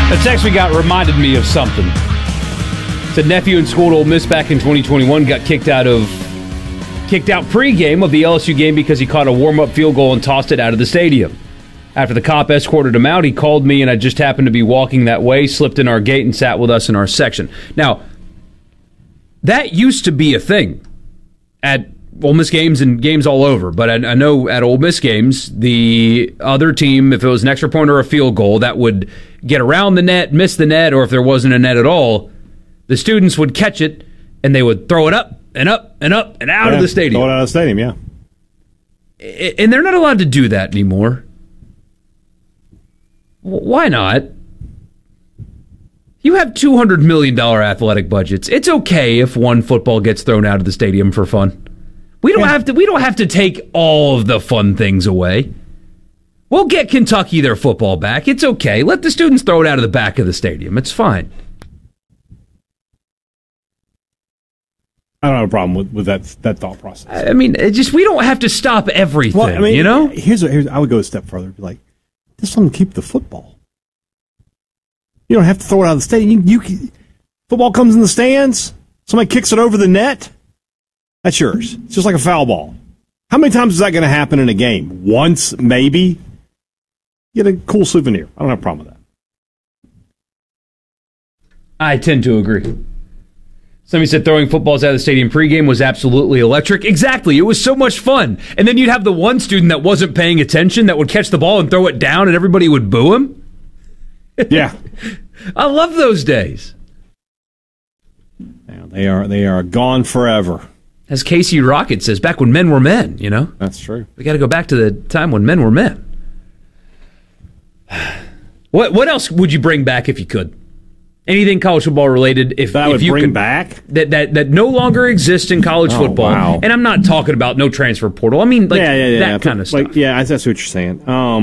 The text we got reminded me of something. Said nephew in school at Ole Miss back in 2021 got kicked out pregame of the LSU game because he caught a warm-up field goal and tossed it out of the stadium. After the cop escorted him out, he called me, and I just happened to be walking that way, slipped in our gate, and sat with us in our section. Now, that used to be a thing at Ole Miss games and games all over, but I know at Ole Miss games, the other team, if it was an extra point or a field goal, that would get around the net, miss the net, or if there wasn't a net at all, the students would catch it, and they would throw it up and up and up and out of the stadium. Throw it out of the stadium, yeah. And they're not allowed to do that anymore. Why not? You have $200 million athletic budgets. It's okay if one football gets thrown out of the stadium for fun. We don't have to take all of the fun things away. We'll get Kentucky their football back. It's okay. Let the students throw it out of the back of the stadium. It's fine. I don't have a problem with that thought process. I mean, we don't have to stop everything, well, I mean, you know? Here's I would go a step further. Be like, just let them keep the football. You don't have to throw it out of the stadium. Football comes in the stands. Somebody kicks it over the net. That's yours. It's just like a foul ball. How many times is that going to happen in a game? Once, maybe. Get a cool souvenir. I don't have a problem with that. I tend to agree. Somebody said throwing footballs out of the stadium pregame was absolutely electric. Exactly. It was so much fun. And then you'd have the one student that wasn't paying attention that would catch the ball and throw it down and everybody would boo him. Yeah. I love those days. Yeah, they are gone forever. As Casey Rocket says, back when men were men, you know? That's true. We got to go back to the time when men were men. What else would you bring back if you could? Anything college football related? If you bring could, back that no longer exists in college football. Wow. And I'm not talking about no transfer portal. I mean, that kind of stuff. That's what you're saying.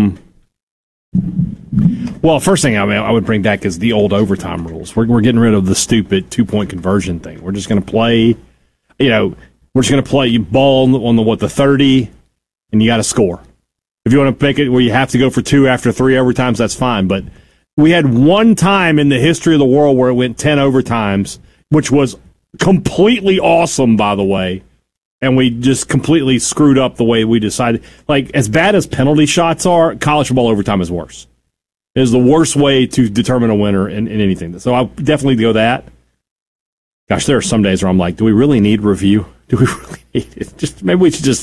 Well, first thing I would bring back is the old overtime rules. We're getting rid of the stupid 2-point conversion thing. We're just going to play. We're just going to play ball on the 30, and you got to score. If you want to make it where you have to go for 2 after 3 overtimes, that's fine. But we had one time in the history of the world where it went 10 overtimes, which was completely awesome, by the way. And we just completely screwed up the way we decided. Like, as bad as penalty shots are, college football overtime is worse. It is the worst way to determine a winner in anything. So I'll definitely go that. Gosh, there are some days where I'm like, do we really need review? Do we really need it? Maybe we should just